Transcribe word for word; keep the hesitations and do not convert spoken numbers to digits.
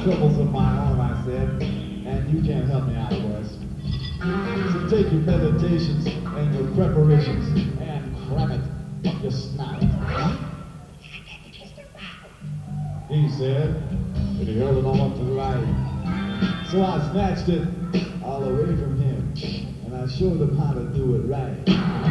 troubles of my own, I said, and you can't help me out, Wes. So take your meditations and your preparations and cram it up your snout. He said, but he held it all up to the light. So I snatched it all away from him, and I showed him how to do it right.